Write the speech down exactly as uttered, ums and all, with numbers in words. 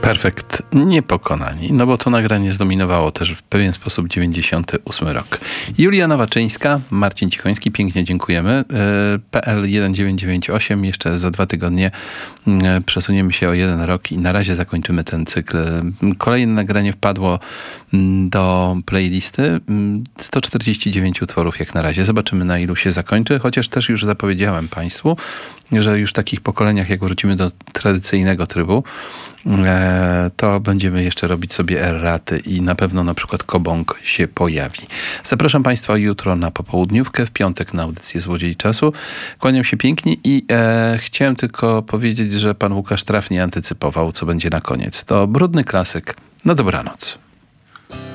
Perfekt. Niepokonani. No bo to nagranie zdominowało też w pewien sposób dziewięćdziesiąty ósmy rok. Julia Nowaczyńska, Marcin Cichoński, pięknie dziękujemy. P L tysiąc dziewięćset dziewięćdziesiąt osiem, jeszcze za dwa tygodnie przesuniemy się o jeden rok i na razie zakończymy ten cykl. Kolejne nagranie wpadło do playlisty. sto czterdzieści dziewięć utworów jak na razie. Zobaczymy, na ilu się zakończy, chociaż też już zapowiedziałem Państwu, że już w takich pokoleniach, jak wrócimy do tradycyjnego trybu, to będziemy jeszcze robić sobie erraty i na pewno na przykład Kobong się pojawi. Zapraszam Państwa jutro na popołudniówkę, w piątek na audycję Złodziei Czasu. Kłaniam się pięknie i e, chciałem tylko powiedzieć, że pan Łukasz trafnie antycypował, co będzie na koniec. To brudny klasyk. Na dobranoc.